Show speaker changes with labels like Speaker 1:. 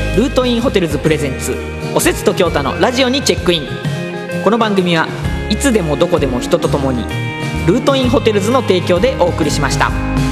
Speaker 1: ルートインホテルズプレゼンツおせつと京太のラジオにチェックイン。この番組はいつでもどこでも人とともにルートインホテルズの提供でお送りしました。